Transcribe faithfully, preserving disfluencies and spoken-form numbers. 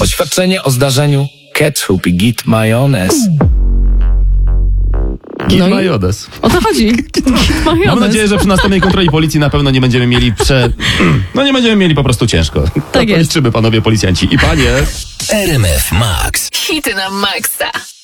Oświadczenie o zdarzeniu ketchup i git majonez. Git No i- majonez. O to chodzi. Majonez. Mam nadzieję, że przy następnej kontroli policji na pewno nie będziemy mieli prze... No nie będziemy mieli po prostu ciężko. Tak jest. Liczymy, panowie policjanci i panie. R M F Max. Hity na maksa.